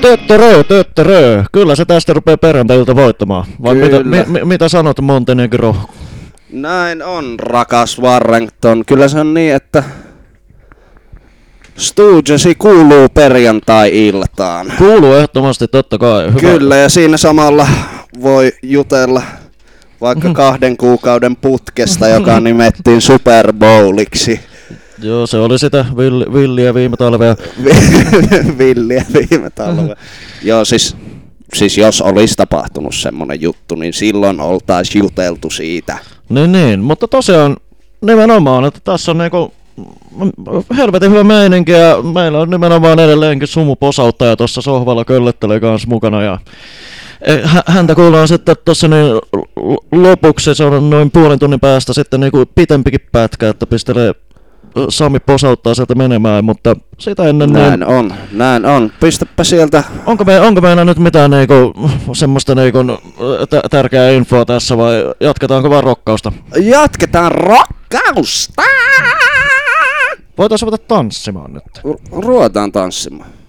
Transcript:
Töttörö. Kyllä se tästä rupeaa perjantailta voittamaan. Vai mitä sanot, Montenegro? Näin on, rakas Warrington. Kyllä se on niin, että Stooges'i kuuluu perjantai-iltaan. Kuuluu ehdottomasti, totta kai. Hyvä. Kyllä, ja siinä samalla voi jutella vaikka 2 kuukauden putkesta, joka nimettiin Super Bowliksi. Joo, se oli sitä villiä viime talvea. Villiä viime talvea. Joo, siis jos olisi tapahtunut semmonen juttu, niin silloin oltais juteltu siitä. Niin, mutta tosiaan nimenomaan, että tässä on niinku helvetin hyvä meininki ja meillä on nimenomaan edelleenkin sumuposauttaja tuossa sohvalla köllettelee kanssa mukana ja häntä kuullaan sitten tuossa niin lopuksi, se on noin puolen tunnin päästä sitten niinku pitempikin pätkä, että pistelee Sami posauttaa sieltä menemään, mutta sitä ennen näin on. Pistäpä sieltä. Onko meillä nyt mitään niinku semmoista niinku tärkeää infoa tässä vai jatketaanko vaan rokkausta? Jatketaan rokkausta! Voitaisiin ruveta tanssimaan nyt. Ruvetaan tanssimaan.